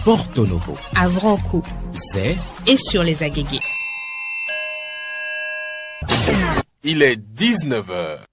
Porto Novo, à Vranco, Zé et sur les Agégués. Il est 19h.